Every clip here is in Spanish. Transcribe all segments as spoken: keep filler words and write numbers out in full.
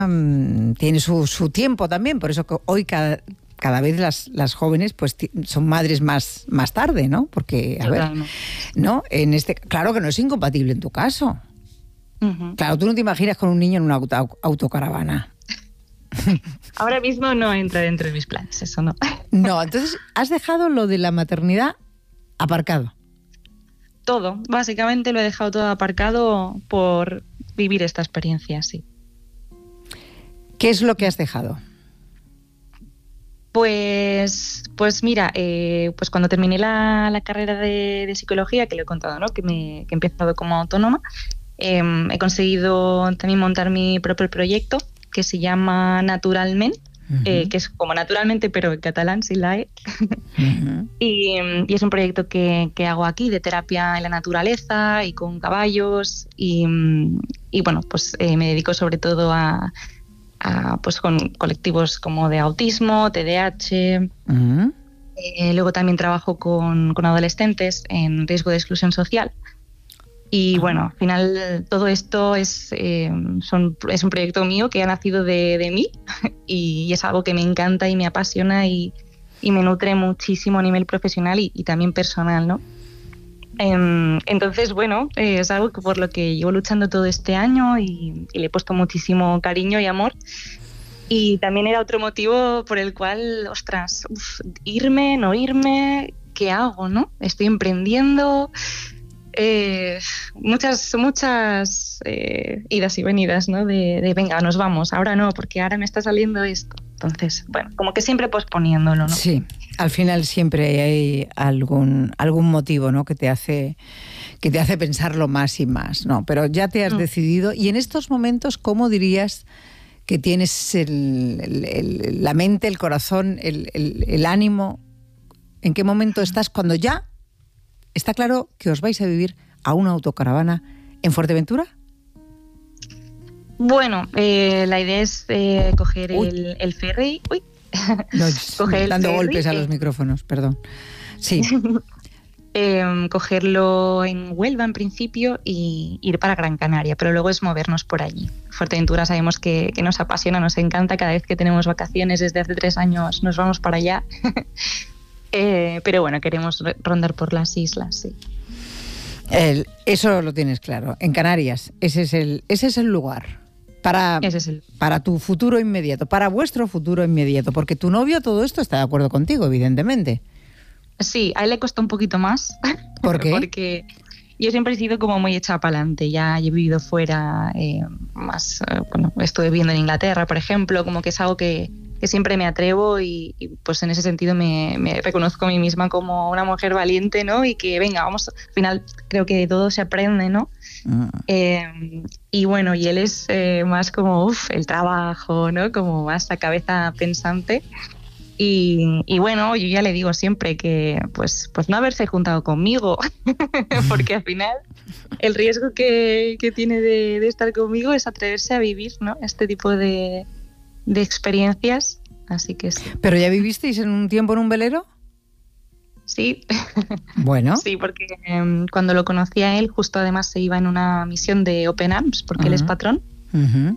um, tiene su, su tiempo también, por eso que hoy cada, cada vez las, las jóvenes pues t- son madres más, más tarde, ¿no? Porque, a ver, ¿no? En este, claro que no es incompatible en tu caso. Uh-huh. Claro, tú no te imaginas con un niño en una auto, autocaravana. Ahora mismo no entra dentro de mis planes, eso no. No, entonces has dejado lo de la maternidad aparcado. Todo, básicamente lo he dejado todo aparcado por vivir esta experiencia, sí. ¿Qué es lo que has dejado? Pues, pues mira, eh, pues cuando terminé la, la carrera de, de psicología, que lo he contado, ¿no? Que, me, que he empezado como autónoma, eh, he conseguido también montar mi propio proyecto que se llama Naturalment, uh-huh. eh, que es como naturalmente, pero en catalán, sin la E. Uh-huh. y, y es un proyecto que, que hago aquí de terapia en la naturaleza y con caballos. Y, y bueno, pues eh, me dedico sobre todo a, a pues con colectivos como de autismo, T D A H. Uh-huh. Eh, luego también trabajo con, con adolescentes en riesgo de exclusión social. Y bueno, al final todo esto es, eh, son, es un proyecto mío que ha nacido de, de mí y, y es algo que me encanta y me apasiona y, y me nutre muchísimo a nivel profesional y, y también personal, ¿no? Eh, entonces, bueno, eh, es algo que por lo que llevo luchando todo este año y, y le he puesto muchísimo cariño y amor. Y también era otro motivo por el cual, ostras, uf, irme, no irme, ¿qué hago, no? Estoy emprendiendo... Eh, muchas muchas eh, idas y venidas, ¿no? De, de venga, nos vamos, ahora no, porque ahora me está saliendo esto. Entonces, bueno, como que siempre posponiéndolo, ¿no? Sí, al final siempre hay algún algún motivo, ¿no? Que te hace que te hace pensarlo más y más, ¿no? Pero ya te has mm. decidido. Y en estos momentos, ¿cómo dirías que tienes el, el, el, la mente, el corazón, el, el, el ánimo? ¿En qué momento estás cuando ya está claro que os vais a vivir a una autocaravana en Fuerteventura? Bueno, eh, la idea es eh, coger el, el ferry. Uy. No, coger dando el ferry, golpes a eh. los micrófonos, perdón. Sí. eh, cogerlo en Huelva en principio y ir para Gran Canaria, pero luego es movernos por allí. Fuerteventura sabemos que, que nos apasiona, nos encanta. Cada vez que tenemos vacaciones desde hace tres años nos vamos para allá. Eh, pero bueno, queremos rondar por las islas, sí. El, eso lo tienes claro. En Canarias, ese es el, ese es el lugar para, ese es el... para tu futuro inmediato, para vuestro futuro inmediato, porque tu novio todo esto está de acuerdo contigo, evidentemente. Sí, a él le costó un poquito más. ¿Por qué? Porque yo siempre he sido como muy echada para adelante. Ya he vivido fuera, eh, más, eh, bueno, estuve viviendo en Inglaterra, por ejemplo, como que es algo que que siempre me atrevo y, y pues en ese sentido me, me reconozco a mí misma como una mujer valiente, ¿no? Y que venga, vamos, al final creo que de todo se aprende, ¿no? Mm. Eh, y bueno, y él es eh, más como, uff, el trabajo, ¿no? Como más la cabeza pensante. Y, y bueno, yo ya le digo siempre que pues, pues no haberse juntado conmigo, porque al final el riesgo que, que tiene de, de estar conmigo es atreverse a vivir, ¿no? Este tipo de... de experiencias, así que sí. ¿Pero ya vivisteis en un tiempo en un velero? Sí. Bueno. Sí, porque eh, cuando lo conocí a él, justo además se iba en una misión de Open Arms, porque uh-huh. él es patrón. Uh-huh.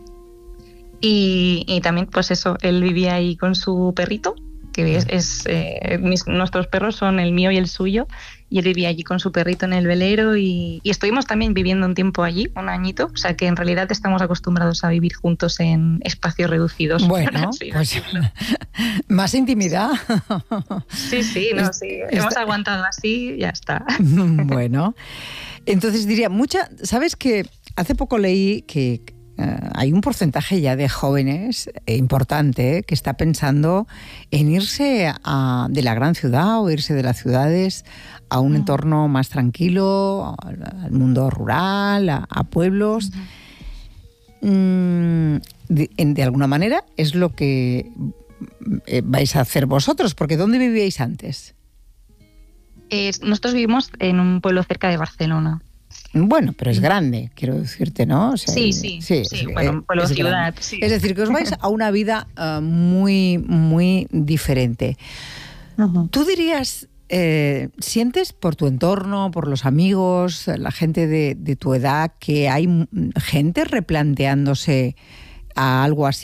Y, y también, pues eso, él vivía ahí con su perrito, que es, es eh, mis, nuestros perros son el mío y el suyo, y él vivía allí con su perrito en el velero y, y estuvimos también viviendo un tiempo allí, un añito, o sea que en realidad estamos acostumbrados a vivir juntos en espacios reducidos. Bueno, sí, pues más intimidad. Sí, sí, no, sí, está... hemos aguantado así, ya está. Bueno, entonces diría, mucha, ¿sabes que hace poco leí que Uh, hay un porcentaje ya de jóvenes eh, importante eh, que está pensando en irse a, de la gran ciudad o irse de las ciudades a un uh-huh. entorno más tranquilo, al, al mundo rural, a, a pueblos. Uh-huh. Mm, de, de alguna manera es lo que eh, vais a hacer vosotros, porque ¿dónde vivíais antes? Eh, nosotros vivimos en un pueblo cerca de Barcelona. Bueno, pero es grande, quiero decirte, ¿no? O sea, sí, sí, sí, sí, bueno, por la ciudad, sí. Es decir, que os vais a una vida uh, muy, muy diferente. Uh-huh. ¿Tú dirías, eh, sientes por tu entorno, por los amigos, la gente de, de tu edad, que hay gente replanteándose a algo así.